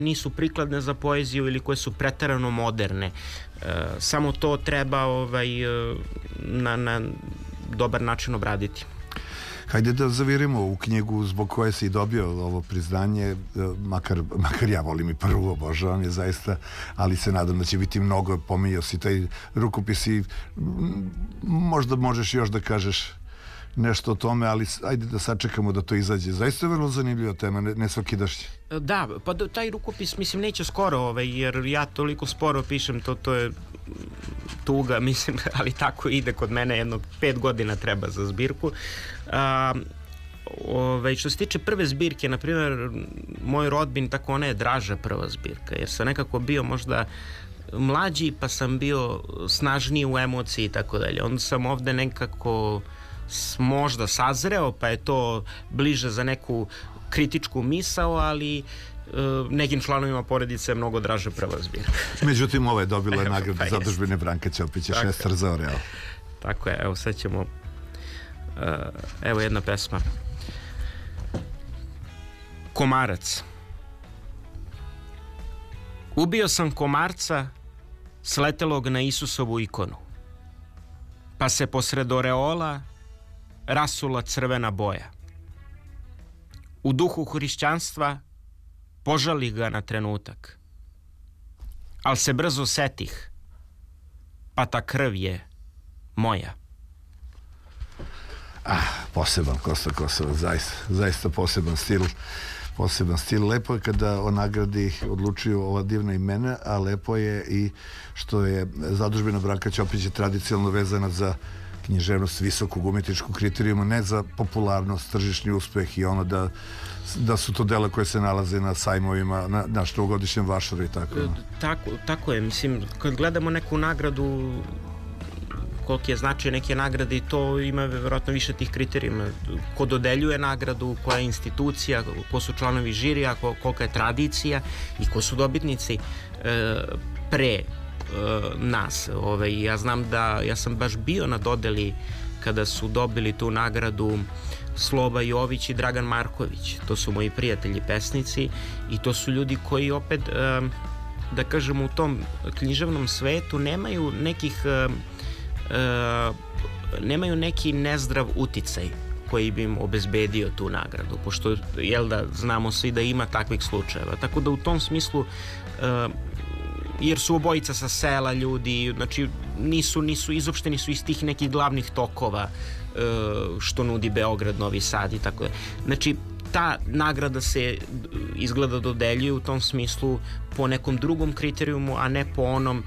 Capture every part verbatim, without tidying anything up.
nisu prikladne za poeziju ili koje su preterano moderne. Samo to treba ovaj, na, na dobar način obraditi. Hajde da zavirimo u knjigu zbog koje si i dobio ovo priznanje, makar, makar ja volim i prvu, obožavam je zaista, ali se nadam da će biti mnogo. Pominjao si taj rukopis i možda možeš još da kažeš nešto o tome, ali ajde da sačekamo da to izađe. Zaista je vrlo zanimljiva tema, ne, ne svakidašnje. Da, pa taj rukopis, mislim, neće skoro, ovaj, jer ja toliko sporo pišem, to, to je tuga, mislim, ali tako ide kod mene, jedno pet godina treba za zbirku. A, ovaj, što se tiče prve zbirke, na primjer, moj rodbin, tako ona je draža prva zbirka, jer sam nekako bio možda mlađi, pa sam bio snažniji u emociji i tako dalje. Onda sam ovde nekako možda sazreo, pa je to bliže za neku kritičku misao, ali nekim članovima porodice je mnogo draže prva zbirka. Međutim, ova je dobila nagradu pa zadužbine Branka Ćopića, Šestar za Oreal. Tako je, evo sad ćemo, evo jedna pesma. Komarac. Ubio sam komarca sletelog na Isusovu ikonu, pa se posred oreola rasula crvena boja. U duhu hrišćanstva požalih ga na trenutak, al se brzo setih, pa ta krv je moja. Ah, poseban Kosta Kosova, zaista, zaista poseban stil, poseban stil. Lepo je kada o nagradi odlučuju ova divna imena, a lepo je i što je zadužbina Branka Ćopića tradicionalno vezana za književnost visokog umetničkog kriterijuma, ne za popularnost, tržišni uspeh i ono da, da su to dela koje se nalaze na sajmovima, na, na štogodišnjem vašaru i tako. Tako, tako je, mislim, kad gledamo neku nagradu, koliki je značaj neke nagrade, i to ima vjerojatno više tih kriterijuma. Ko dodeljuje nagradu, koja je institucija, ko su članovi žirija, ko, kolika je tradicija i ko su dobitnici e, pre nas. Ove, ja znam da, ja sam baš bio na dodeli kada su dobili tu nagradu Sloba Jović i Dragan Marković. To su moji prijatelji pesnici i to su ljudi koji opet, da kažem, u tom književnom svetu nemaju nekih nemaju neki nezdrav uticaj koji bi im obezbedio tu nagradu, pošto, jel da, znamo svi da ima takvih slučajeva. Tako da u tom smislu, jer su obojica sa sela ljudi, znači nisu, nisu izopšteni su iz tih nekih glavnih tokova što nudi Beograd, Novi Sad i tako da. Znači, ta nagrada se izgleda dodeljuje u tom smislu po nekom drugom kriterijumu, a ne po onom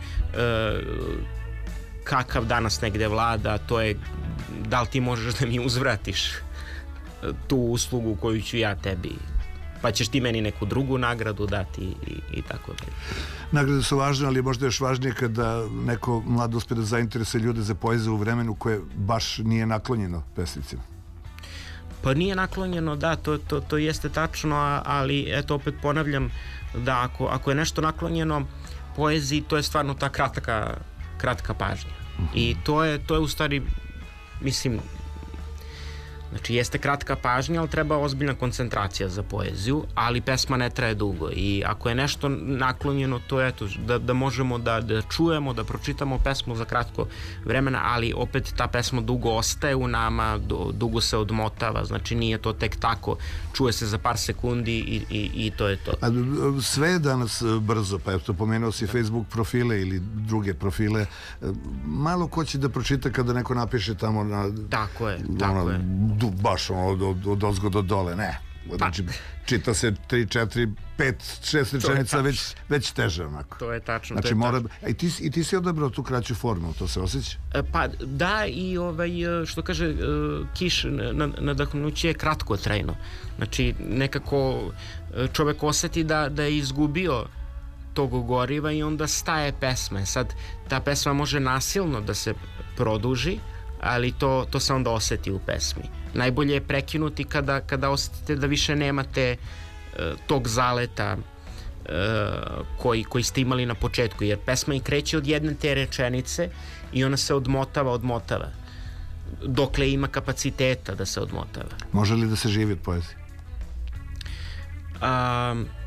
kakav danas negde vlada, to je da li ti možeš da mi uzvratiš tu uslugu koju ću ja tebi, pa ćeš ti meni neku drugu nagradu dati i, i tako da. Nagrade su važne, ali je možda još važnije kada neko mlad uspe da zainteresuje ljude za poeziju u vremenu koje baš nije naklonjeno pesnicima. Pa nije naklonjeno, da, to, to, to jeste tačno, ali eto opet ponavljam da ako, ako je nešto naklonjeno poeziji, to je stvarno ta kratka, kratka pažnja. Uh-huh. I to je, to je u stvari, mislim, znači jeste kratka pažnja, ali treba ozbiljna koncentracija za poeziju, ali pesma ne traje dugo i ako je nešto naklonjeno, to je eto, da, da možemo da, da čujemo, da pročitamo pesmu za kratko vremena, ali opet ta pesma dugo ostaje u nama, dugo se odmotava, znači nije to tek tako, čuje se za par sekundi i, i, i to je to. A sve je danas brzo, pa eto, pomenuo si Facebook profile ili druge profile, malo ko će da pročita kada neko napiše tamo na... Tako je, tako ono, je. Baš ono, od, od, od ozgo do dole, ne. Znači, čita se tri, četiri, pet, šest rečenica, već, već teže onako. To je tačno. Znači, je mora... tačno. I ti, i ti si odabrao tu kraću formu, to se osjeća? Pa da, i ovaj, što kaže Kiš, nadahnuće je kratkotrajno. Znači, nekako čovek oseti da, da je izgubio tog goriva i onda staje pesma. Sad, ta pesma može nasilno da se produži, ali to, to se onda oseti u pesmi. Najbolje je prekinuti kada, kada osetite da više nemate uh, tog zaleta uh, koji, koji ste imali na početku, jer pesma i kreće od jedne te rečenice i ona se odmotava, odmotava dokle ima kapaciteta da se odmotava. Može li da se živi od poezije? Um,